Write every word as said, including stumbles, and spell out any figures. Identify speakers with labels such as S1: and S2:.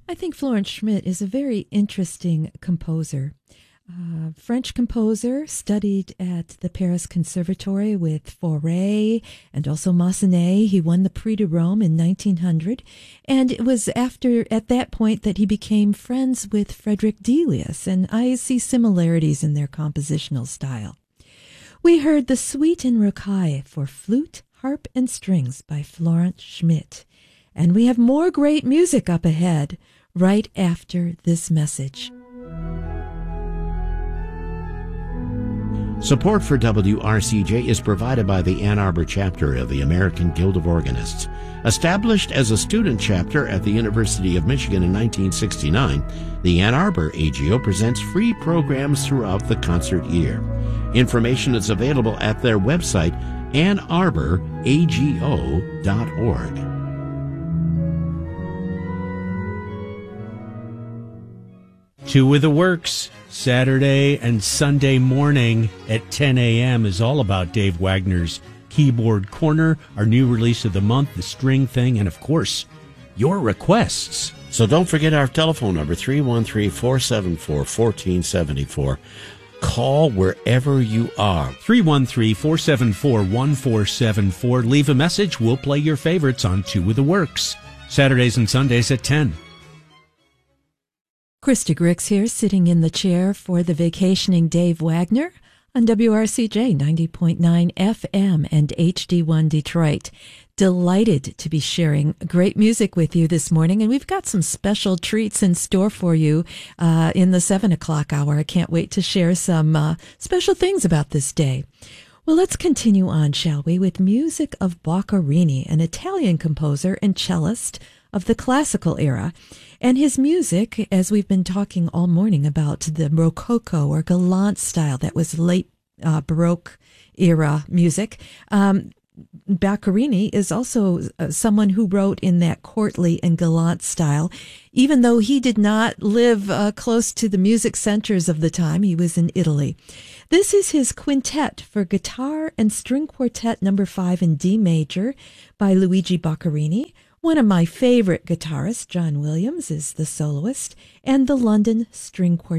S1: I think Florence Schmidt is a very interesting composer. Uh, French composer, studied at the Paris Conservatory with Fauré and also Massenet. He won the Prix de Rome in nineteen hundred, and it was after at that point that he became friends with Frederick Delius, and I see similarities in their compositional style. We heard the Suite in Rocaille for flute, harp, and strings by Florence Schmidt, and we have more great music up ahead right after this message.
S2: Support for W R C J is provided by the Ann Arbor chapter of the American Guild of Organists. Established as a student chapter at the University of Michigan in nineteen sixty-nine, the Ann Arbor A G O presents free programs throughout the concert year. Information is available at their website, ann arbor a g o dot org.
S3: Two with the Works, Saturday and Sunday morning at ten a.m. is all about Dave Wagner's Keyboard Corner, our new release of the month, The String Thing, and of course, your requests.
S2: So don't forget our telephone number, three one three, four seven four, one four seven four. Call wherever you are.
S3: three one three, four seven four, one four seven four. Leave a message. We'll play your favorites on Two with the Works, Saturdays and Sundays at ten.
S1: Krista Grix here, sitting in the chair for the vacationing Dave Wagner on W R C J ninety point nine F M and H D one Detroit. Delighted to be sharing great music with you this morning, and we've got some special treats in store for you uh, in the seven o'clock hour. I can't wait to share some uh, special things about this day. Well, let's continue on, shall we, with music of Boccherini, an Italian composer and cellist of the classical era. And his music, as we've been talking all morning about the Rococo or Galant style, that was late uh, Baroque era music, um, Boccherini is also uh, someone who wrote in that courtly and galant style. Even though he did not live uh, close to the music centers of the time, he was in Italy. This is his quintet for guitar and string quartet number five in D major by Luigi Boccherini. One of my favorite guitarists, John Williams, is the soloist, and the London String Quartet.